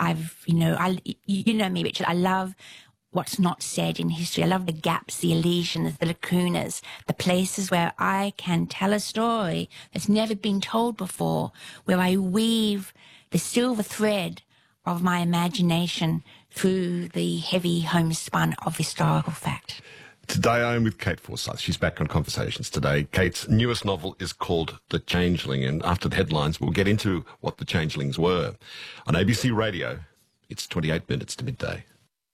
you know me, Richard, I love what's not said in history. I love the gaps, the elisions, the lacunas, the places where I can tell a story that's never been told before, where I weave the silver thread of my imagination through the heavy homespun of historical fact. Today I'm with Kate Forsyth. She's back on Conversations today. Kate's newest novel is called The Changeling, and after the headlines we'll get into what the Changelings were. On ABC Radio, it's 28 minutes to midday.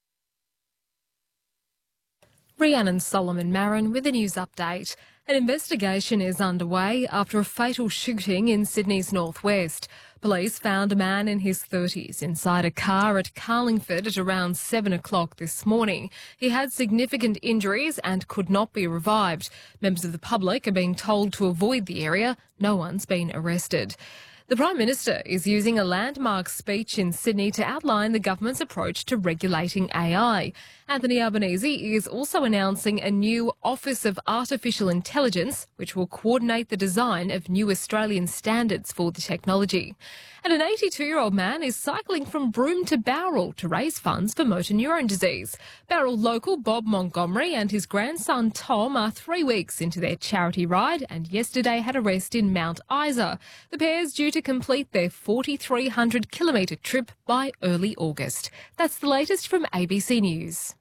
Rhiannon Solomon Marin with a news update. An investigation is underway after a fatal shooting in Sydney's northwest. Police found a man in his 30s inside a car at Carlingford at around 7 o'clock this morning. He had significant injuries and could not be revived. Members of the public are being told to avoid the area. No one's been arrested. The Prime Minister is using a landmark speech in Sydney to outline the government's approach to regulating AI. Anthony Albanese is also announcing a new Office of Artificial Intelligence, which will coordinate the design of new Australian standards for the technology. And an 82-year-old man is cycling from Broome to Bowral to raise funds for motor neurone disease. Bowral local Bob Montgomery and his grandson Tom are 3 weeks into their charity ride and yesterday had a rest in Mount Isa. The pair's due to complete their 4,300-kilometre trip by early August. That's the latest from ABC News.